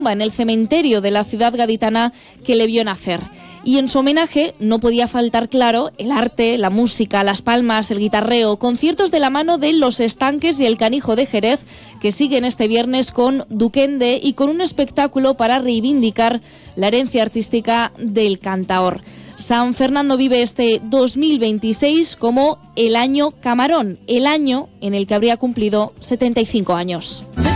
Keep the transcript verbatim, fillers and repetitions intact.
en el cementerio de la ciudad gaditana que le vio nacer. Y en su homenaje no podía faltar, claro, el arte, la música, las palmas, el guitarreo, conciertos de la mano de Los Estanques y el Canijo de Jerez, que siguen este viernes con Duquende y con un espectáculo para reivindicar la herencia artística del cantaor. San Fernando vive este dos mil veintiséis como el año Camarón, el año en el que habría cumplido setenta y cinco años.